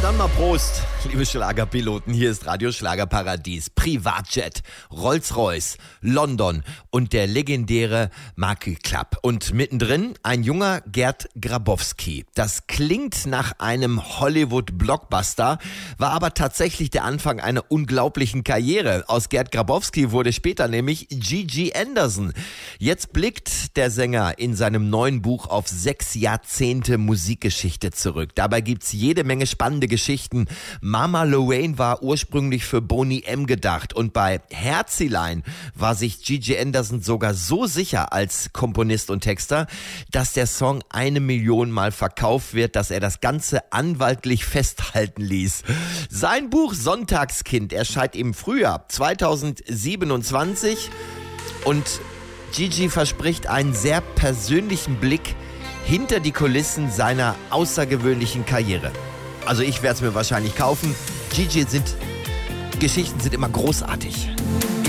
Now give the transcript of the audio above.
dann mal Prost, liebe Schlagerpiloten. Hier ist Radio Schlagerparadies, Privatjet, Rolls-Royce, London und der legendäre Marky Club. Und mittendrin ein junger Gerd Grabowski. Das klingt nach einem Hollywood-Blockbuster, war aber tatsächlich der Anfang einer unglaublichen Karriere. Aus Gerd Grabowski wurde später nämlich Gigi Anderson. Jetzt blickt der Sänger in seinem neuen Buch auf 6 Jahrzehnte Musikgeschichte zurück. Dabei gibt's jede Menge spannende Geschichten. Mama Lorraine war ursprünglich für Boney M. gedacht und bei Herzilein war sich Gigi Anderson sogar so sicher als Komponist und Texter, dass der Song 1 Million Mal verkauft wird, dass er das Ganze anwaltlich festhalten ließ. Sein Buch Sonntagskind erscheint im Frühjahr 2027 und Gigi verspricht einen sehr persönlichen Blick hinter die Kulissen seiner außergewöhnlichen Karriere. Also ich werde es mir wahrscheinlich kaufen. Geschichten sind immer großartig.